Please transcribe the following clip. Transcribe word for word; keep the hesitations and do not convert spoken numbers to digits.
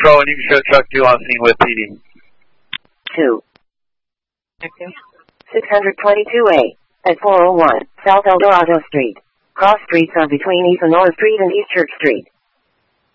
Patrol, and you can show truck two on scene with P D. two. six twenty-two A at four oh one South Eldorado Street. Cross streets are between East Lenore Street and East Church Street.